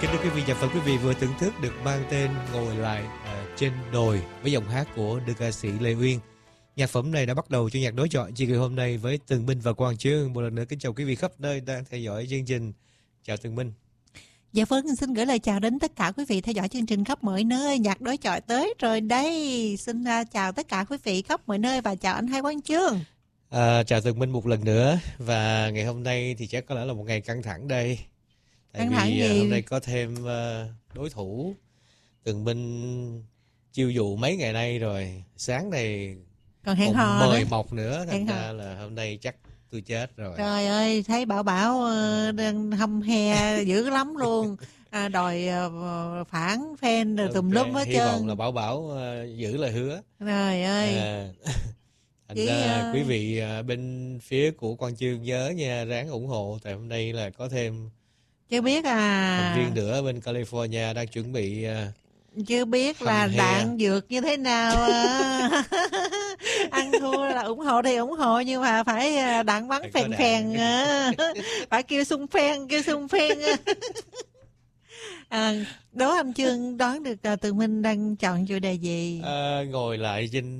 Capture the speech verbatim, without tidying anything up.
Kính thưa quý vị, nhạc phẩm quý vị vừa thưởng thức được mang tên Ngồi Lại à, Trên Đồi với giọng hát của nữ ca sĩ Lê Uyên. Nhạc phẩm này đã bắt đầu cho nhạc đối chọi chiều ngày hôm nay với Tường Minh và Quang Chương. Một lần nữa kính chào quý vị khắp nơi đang theo dõi chương trình. Chào Tường Minh. Dạ vâng, xin gửi lời chào đến tất cả quý vị theo dõi chương trình khắp mọi nơi. Nhạc đối chọi tới rồi đây. Xin uh, chào tất cả quý vị khắp mọi nơi và chào anh Hai Quang Chương. À, chào Tường Minh một lần nữa. Và ngày hôm nay thì chắc có lẽ là một ngày căng thẳng đây. Tại Căng thẳng vì gì? hôm nay có thêm uh, đối thủ. Tường Minh chiêu dụ mấy ngày nay rồi. Sáng này còn hẹn còn hò mời nữa. mọc nữa. Thành Hẹn ra hò. là hôm nay chắc tôi chết rồi. Trời ơi, thấy Bảo Bảo uh, đang hâm he dữ lắm luôn. À, đòi uh, phản fan rồi tùm lum hết Hy trơn. vọng là Bảo Bảo uh, giữ lời hứa. Trời ơi. À, thành Chỉ, ra uh... quý vị uh, bên phía của Quang Chương nhớ nha, ráng ủng hộ. Tại hôm nay là có thêm Chưa biết à thành viên nữa bên California đang chuẩn bị uh, chưa biết là he. đạn dược như thế nào. À. Ăn thua là ủng hộ thì ủng hộ, nhưng mà phải đạn bắn phải phèn phèn. Phải kêu sung phen, kêu sung phen. À, đố anh Chương đoán được uh, Tường Minh đang chọn chủ đề gì? uh, ngồi lại trên